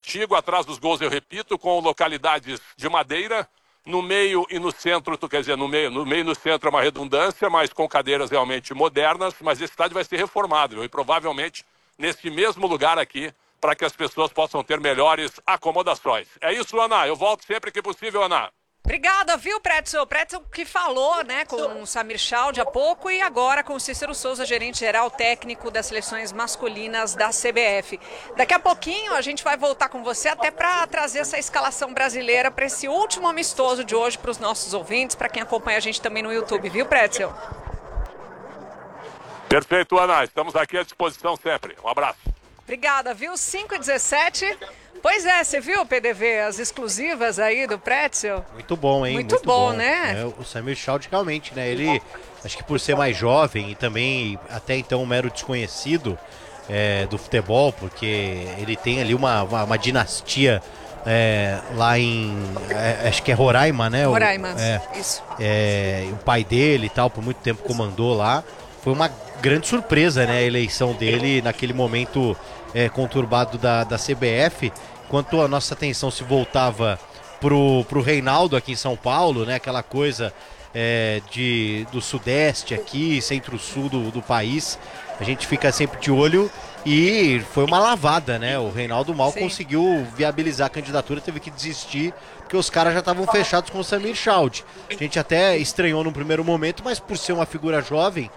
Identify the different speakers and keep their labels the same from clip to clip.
Speaker 1: castigo, atrás dos gols, eu repito, com localidades de madeira, no meio e no centro, quer dizer, no meio e no centro é uma redundância, mas com cadeiras realmente modernas, mas esse estádio vai ser reformado, e provavelmente nesse mesmo lugar aqui, para que as pessoas possam ter melhores acomodações. É isso, Ana, eu volto sempre que possível, Ana.
Speaker 2: Obrigada, viu, Pretzel? Pretzel que falou, né, com o Samir Chaldi há pouco e agora com o Cícero Souza, gerente-geral técnico das seleções masculinas da CBF. Daqui a pouquinho a gente vai voltar com você até para trazer essa escalação brasileira para esse último amistoso de hoje para os nossos ouvintes, para quem acompanha a gente também no YouTube, viu, Pretzel?
Speaker 1: Perfeito, Ana. Estamos aqui à disposição sempre. Um abraço.
Speaker 2: Obrigada, viu? 5h17. Pois é, você viu, PDV, as exclusivas aí do Pretzel?
Speaker 3: Muito bom, hein?
Speaker 2: Muito bom, né?
Speaker 3: O Samir Chaldi realmente, né? Ele, acho que por ser mais jovem e também até então um mero desconhecido do futebol, porque ele tem ali uma dinastia lá em, acho que é Roraima, né?
Speaker 2: Roraima, isso.
Speaker 3: O pai dele e tal, por muito tempo comandou lá. Foi uma grande surpresa, né? A eleição dele naquele momento conturbado da CBF, enquanto a nossa atenção se voltava pro Reinaldo aqui em São Paulo, né? Aquela coisa do sudeste aqui, centro-sul do país, a gente fica sempre de olho e foi uma lavada, né? O Reinaldo mal conseguiu viabilizar a candidatura, teve que desistir porque os caras já estavam fechados com o Samir Chaldi. A gente até estranhou no primeiro momento, mas por ser uma figura jovem,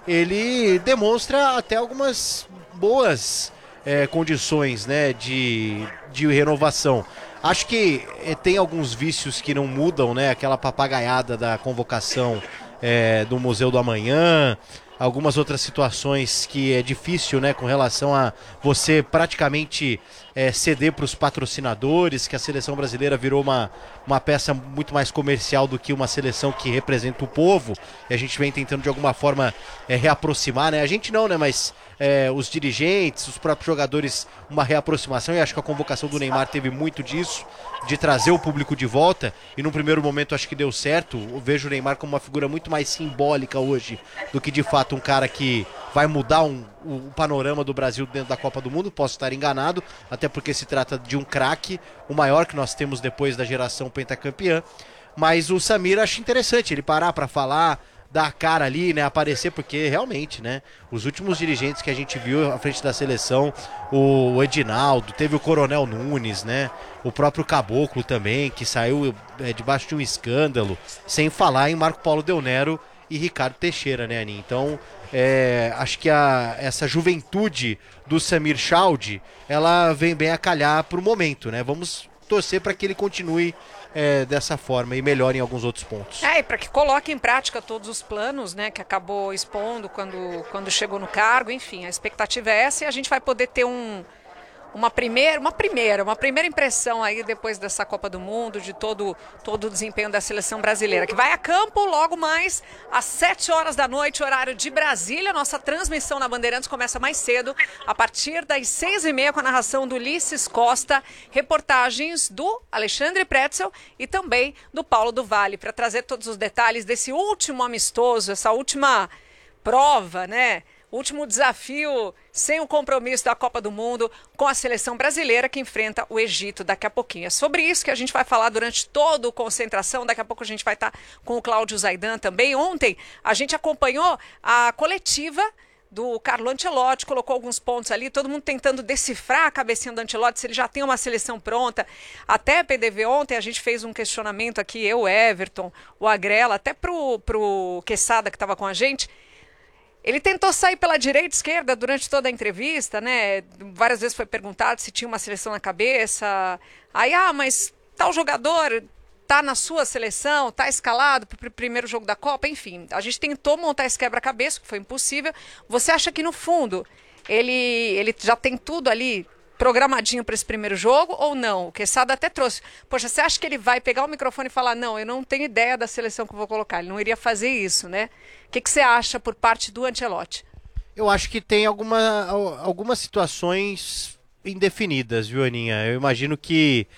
Speaker 3: ele demonstra até algumas boas condições, né, de renovação. Acho que tem alguns vícios que não mudam, né? Aquela papagaiada da convocação do Museu do Amanhã, algumas outras situações que é difícil, né, com relação a você praticamente ceder para os patrocinadores, que a seleção brasileira virou uma peça muito mais comercial do que uma seleção que representa o povo, e a gente vem tentando de alguma forma reaproximar, né? A gente não, né, mas os dirigentes, os próprios jogadores, uma reaproximação, e acho que a convocação do Neymar teve muito disso, de trazer o público de volta, e num primeiro momento acho que deu certo. Eu vejo o Neymar como uma figura muito mais simbólica hoje do que de fato um cara que vai mudar o panorama do Brasil dentro da Copa do Mundo. Posso estar enganado, até porque se trata de um craque, o maior que nós temos depois da geração pentacampeã, mas o Samir acho interessante ele parar para falar, dar a cara ali, né, aparecer, porque realmente, né, os últimos dirigentes que a gente viu à frente da seleção, o Edinaldo, teve o Coronel Nunes, né, o próprio Caboclo também, que saiu debaixo de um escândalo, sem falar em Marco Paulo Del Nero e Ricardo Teixeira, né, Aninha? Então, acho que essa juventude do Samir Chaldi, ela vem bem a calhar pro momento, né, vamos torcer para que ele continue dessa forma e melhore em alguns outros pontos.
Speaker 2: E para que coloque em prática todos os planos, né, que acabou expondo quando chegou no cargo, enfim, a expectativa é essa e a gente vai poder ter uma primeira impressão aí depois dessa Copa do Mundo, de todo o desempenho da seleção brasileira, que vai a campo logo mais às 7h da noite, horário de Brasília. Nossa transmissão na Bandeirantes começa mais cedo, a partir das 6h30, com a narração do Ulisses Costa, reportagens do Alexandre Pretzel e também do Paulo do Vale, para trazer todos os detalhes desse último amistoso, essa última prova, né? Último desafio sem o compromisso da Copa do Mundo com a seleção brasileira que enfrenta o Egito daqui a pouquinho. É sobre isso que a gente vai falar durante toda a concentração. Daqui a pouco a gente vai estar com o Cláudio Zaidan também. Ontem a gente acompanhou a coletiva do Carlo Ancelotti, colocou alguns pontos ali, todo mundo tentando decifrar a cabecinha do Ancelotti, se ele já tem uma seleção pronta. Até PDV ontem a gente fez um questionamento aqui, eu, o Everton, o Agrela, até pro Quesada que estava com a gente. Ele tentou sair pela direita e esquerda durante toda a entrevista, né? Várias vezes foi perguntado se tinha uma seleção na cabeça. Aí, mas tal jogador tá na sua seleção, tá escalado para o primeiro jogo da Copa, enfim. A gente tentou montar esse quebra-cabeça, que foi impossível. Você acha que, no fundo, ele já tem tudo ali programadinho para esse primeiro jogo ou não? O Quesada até trouxe. Poxa, você acha que ele vai pegar o microfone e falar, não, eu não tenho ideia da seleção que eu vou colocar? Ele não iria fazer isso, né? O que você acha por parte do Ancelotti?
Speaker 3: Eu acho que tem algumas situações indefinidas, viu, Aninha? Eu imagino que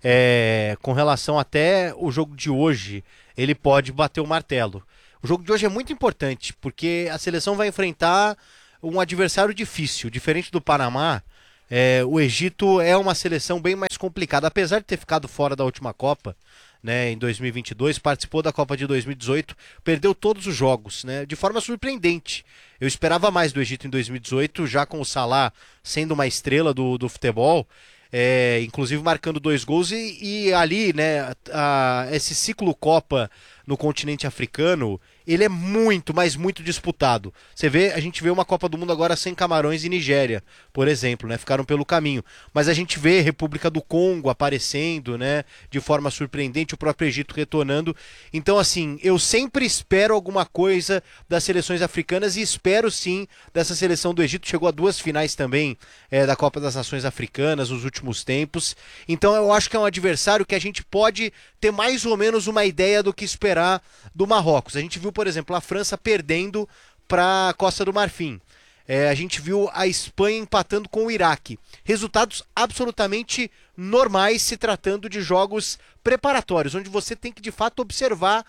Speaker 3: com relação até o jogo de hoje, ele pode bater o martelo. O jogo de hoje é muito importante, porque a seleção vai enfrentar um adversário difícil, diferente do Panamá. O Egito é uma seleção bem mais complicada, apesar de ter ficado fora da última Copa, né, em 2022, participou da Copa de 2018, perdeu todos os jogos, né, de forma surpreendente. Eu esperava mais do Egito em 2018, já com o Salah sendo uma estrela do futebol, inclusive marcando 2 gols e ali, né, esse ciclo Copa no continente africano, ele é muito, mas muito disputado. A gente vê uma Copa do Mundo agora sem Camarões e Nigéria, por exemplo, né? Ficaram pelo caminho. Mas a gente vê República do Congo aparecendo, né? De forma surpreendente, o próprio Egito retornando. Então, assim, eu sempre espero alguma coisa das seleções africanas e espero sim dessa seleção do Egito. Chegou a 2 finais também da Copa das Nações Africanas nos últimos tempos. Então, eu acho que é um adversário que a gente pode ter mais ou menos uma ideia do que esperar do Marrocos. A gente viu, por exemplo, a França perdendo para a Costa do Marfim. A gente viu a Espanha empatando com o Iraque. Resultados absolutamente normais se tratando de jogos preparatórios, onde você tem que de fato observar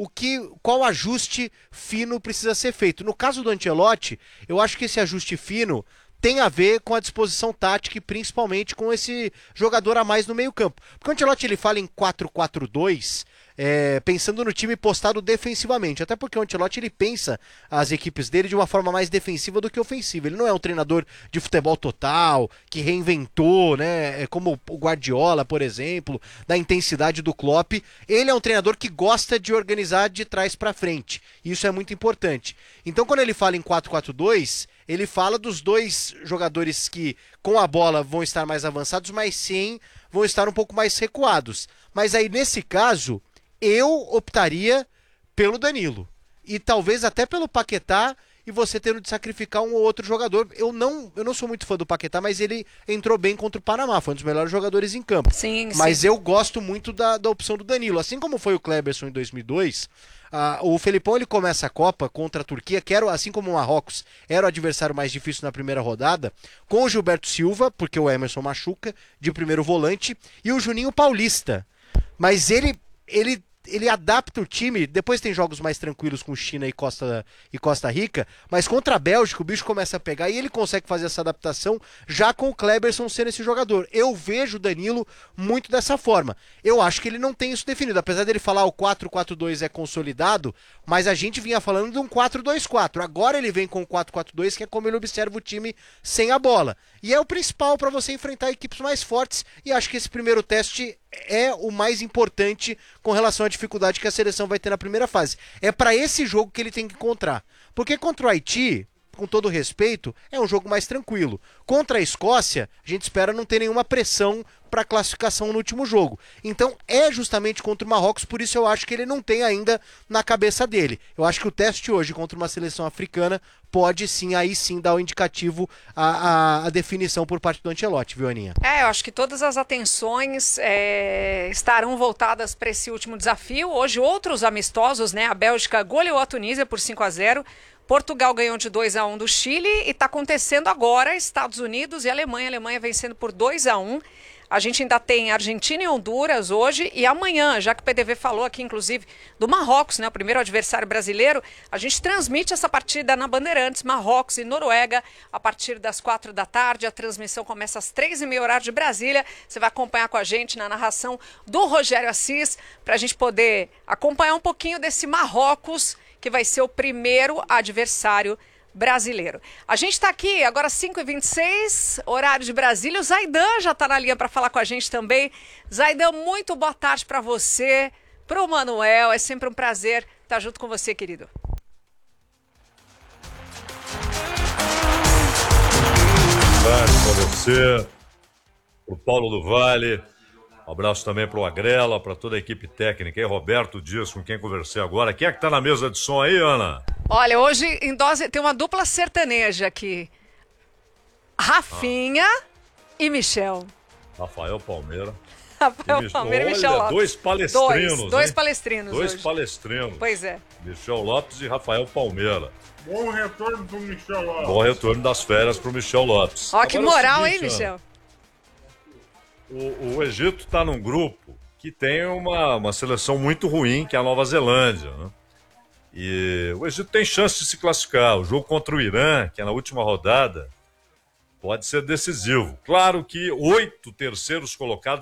Speaker 3: qual ajuste fino precisa ser feito. No caso do Ancelotti, eu acho que esse ajuste fino tem a ver com a disposição tática e principalmente com esse jogador a mais no meio-campo. Porque o Ancelotti ele fala em 4-4-2, pensando no time postado defensivamente, até porque o Ancelotti ele pensa as equipes dele de uma forma mais defensiva do que ofensiva. Ele não é um treinador de futebol total, que reinventou, né, como o Guardiola, por exemplo, da intensidade do Klopp. Ele é um treinador que gosta de organizar de trás para frente, isso é muito importante. Então quando ele fala em 4-4-2, ele fala dos 2 jogadores que com a bola vão estar mais avançados, mas sim vão estar um pouco mais recuados. Mas aí nesse caso eu optaria pelo Danilo. E talvez até pelo Paquetá e você tendo de sacrificar um ou outro jogador. Eu não sou muito fã do Paquetá, mas ele entrou bem contra o Panamá. Foi um dos melhores jogadores em campo.
Speaker 2: Sim,
Speaker 3: mas
Speaker 2: sim.
Speaker 3: Eu gosto muito da opção do Danilo. Assim como foi o Kleberson em 2002, o Felipão ele começa a Copa contra a Turquia, que era, assim como o Marrocos, era o adversário mais difícil na primeira rodada, com o Gilberto Silva, porque o Emerson machuca, de primeiro volante, e o Juninho Paulista. Mas ele adapta o time, depois tem jogos mais tranquilos com China e Costa Rica, mas contra a Bélgica o bicho começa a pegar e ele consegue fazer essa adaptação já com o Kleberson sendo esse jogador. Eu vejo o Danilo muito dessa forma. Eu acho que ele não tem isso definido, apesar dele falar o 4-4-2 é consolidado, mas a gente vinha falando de um 4-2-4. Agora ele vem com o 4-4-2, que é como ele observa o time sem a bola. E é o principal para você enfrentar equipes mais fortes, e acho que esse primeiro teste é o mais importante com relação à dificuldade que a seleção vai ter na primeira fase. É para esse jogo que ele tem que encontrar. Porque contra o Haiti, com todo respeito, é um jogo mais tranquilo. Contra a Escócia, a gente espera não ter nenhuma pressão para classificação no último jogo. Então é justamente contra o Marrocos, por isso eu acho que ele não tem ainda na cabeça dele. Eu acho que o teste hoje contra uma seleção africana pode sim, aí sim, dar o indicativo a definição por parte do Ancelotti, viu, Aninha?
Speaker 2: Eu acho que todas as atenções estarão voltadas para esse último desafio. Hoje outros amistosos, né? A Bélgica goleou a Tunísia por 5-0. Portugal ganhou de 2-1 do Chile e está acontecendo agora Estados Unidos e Alemanha. A Alemanha vencendo por 2-1. A gente ainda tem Argentina e Honduras hoje e amanhã, já que o PDV falou aqui, inclusive, do Marrocos, né, o primeiro adversário brasileiro, a gente transmite essa partida na Bandeirantes, Marrocos e Noruega, a partir das 4 da tarde. A transmissão começa às 3h30, horário de Brasília. Você vai acompanhar com a gente na narração do Rogério Assis, para a gente poder acompanhar um pouquinho desse Marrocos, que vai ser o primeiro adversário brasileiro. A gente está aqui agora 5h26, horário de Brasília. O Zaidan já está na linha para falar com a gente também. Zaidan, muito boa tarde para você, para o Manuel. É sempre um prazer estar junto com você, querido.
Speaker 4: Boa tarde para você, para o Paulo do Vale. Um abraço também para o Agrela, para toda a equipe técnica. E Roberto Dias, com quem conversei agora. Quem é que está na mesa de som aí, Ana?
Speaker 2: Olha, hoje em dose tem uma dupla sertaneja aqui. Rafinha e Michel.
Speaker 4: Rafael Palmeira.
Speaker 2: Rafael Palmeira e Michel
Speaker 4: Olha,
Speaker 2: Lopes.
Speaker 4: dois palestrinos.
Speaker 2: Dois
Speaker 4: hein?
Speaker 2: palestrinos
Speaker 4: Dois
Speaker 2: hoje.
Speaker 4: palestrinos.
Speaker 2: Pois é.
Speaker 4: Michel Lopes e Rafael Palmeira.
Speaker 5: Bom retorno pro Michel Lopes.
Speaker 4: Bom retorno das férias para o Michel Lopes.
Speaker 2: Ó, que
Speaker 4: Agora é o
Speaker 2: moral,
Speaker 4: seguinte,
Speaker 2: hein, Michel?
Speaker 4: Ana, o Egito está num grupo que tem uma seleção muito ruim, que é a Nova Zelândia, né? E o Egito tem chance de se classificar. O jogo contra o Irã, que é na última rodada, Pode ser decisivo. Claro que 8 terceiros colocados